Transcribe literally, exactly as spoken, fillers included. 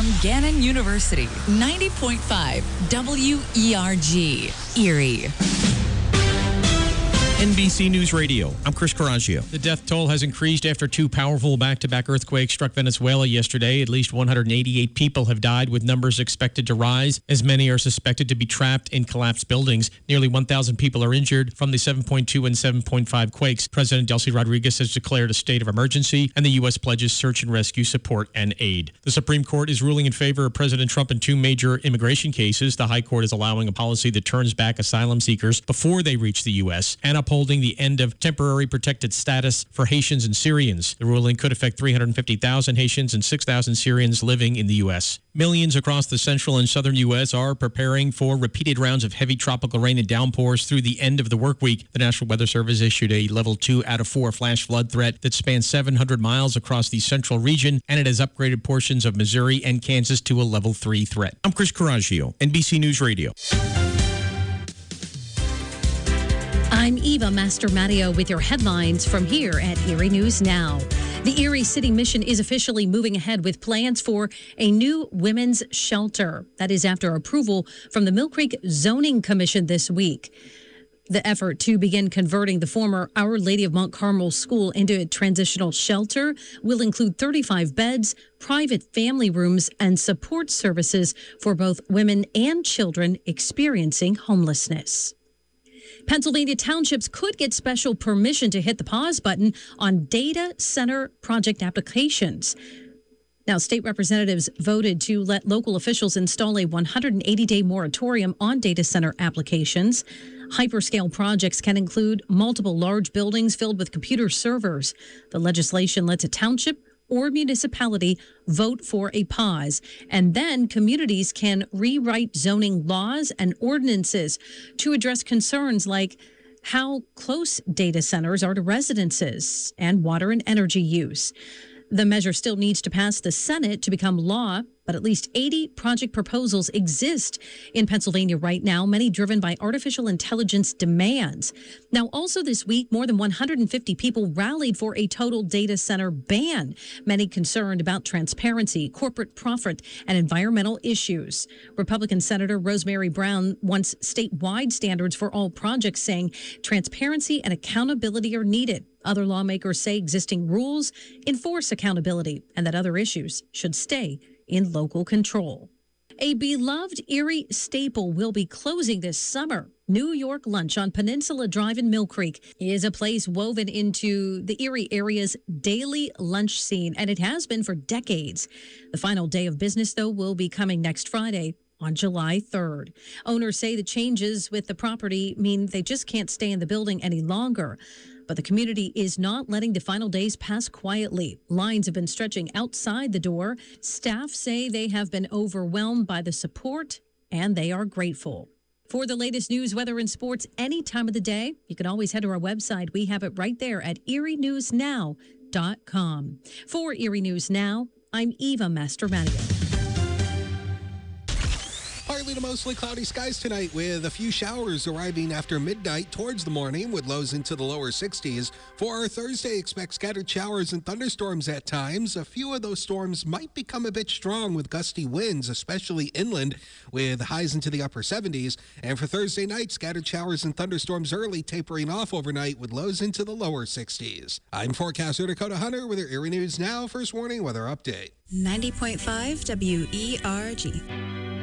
from Gannon University. ninety point five W E R G, Erie. N B C News Radio. I'm Chris Coraggio. The death toll has increased after two powerful back-to-back earthquakes struck Venezuela yesterday. At least one hundred eighty-eight people have died, with numbers expected to rise, as many are suspected to be trapped in collapsed buildings. Nearly one thousand people are injured from the seven point two and seven point five quakes. President Delcy Rodriguez has declared a state of emergency, and the U S pledges search and rescue support and aid. The Supreme Court is ruling in favor of President Trump in two major immigration cases. The High Court is allowing a policy that turns back asylum seekers before they reach the U S and upholding the end of temporary protected status for Haitians and Syrians. The ruling could affect three hundred fifty thousand Haitians and six thousand Syrians living in the U S. Millions across the central and southern U S are preparing for repeated rounds of heavy tropical rain and downpours through the end of the work week. The National Weather Service issued a level two out of four flash flood threat that spans seven hundred miles across the central region, and it has upgraded portions of Missouri and Kansas to a level three threat. I'm Chris Coraggio, N B C News Radio. I'm Eva Master-Matteo with your headlines from here at Erie News Now. The Erie City Mission is officially moving ahead with plans for a new women's shelter. That is after approval from the Mill Creek Zoning Commission this week. The effort to begin converting the former Our Lady of Mount Carmel School into a transitional shelter will include thirty-five beds, private family rooms, and support services for both women and children experiencing homelessness. Pennsylvania townships could get special permission to hit the pause button on data center project applications. Now, state representatives voted to let local officials install a one hundred eighty day moratorium on data center applications. Hyperscale projects can include multiple large buildings filled with computer servers. The legislation lets a township or municipality vote for a pause, and then communities can rewrite zoning laws and ordinances to address concerns like how close data centers are to residences and water and energy use. The measure still needs to pass the Senate to become law, but at least eighty project proposals exist in Pennsylvania right now, many driven by artificial intelligence demands. Now, also this week, more than one hundred fifty people rallied for a total data center ban, many concerned about transparency, corporate profit, and environmental issues. Republican Senator Rosemary Brown wants statewide standards for all projects, saying transparency and accountability are needed. Other lawmakers say existing rules enforce accountability and that other issues should stay in local control. A beloved Erie staple will be closing this summer. New York Lunch on Peninsula Drive in Mill Creek is a place woven into the Erie area's daily lunch scene, and it has been for decades. The final day of business, though, will be coming next Friday on July third. Owners say the changes with the property mean they just can't stay in the building any longer. But the community is not letting the final days pass quietly. Lines have been stretching outside the door. Staff say they have been overwhelmed by the support, and they are grateful. For the latest news, weather, and sports any time of the day, you can always head to our website. We have it right there at erie news now dot com. For Erie News Now, I'm Eva Master-Matteo. Partly to mostly cloudy skies tonight, with a few showers arriving after midnight towards the morning, with lows into the lower sixties. For our Thursday, expect scattered showers and thunderstorms at times. A few of those storms might become a bit strong with gusty winds, especially inland, with highs into the upper seventies. And for Thursday night, scattered showers and thunderstorms early, tapering off overnight with lows into the lower sixties. I'm forecaster Dakota Hunter with your Erie News Now First Warning Weather Update. ninety point five W E R G.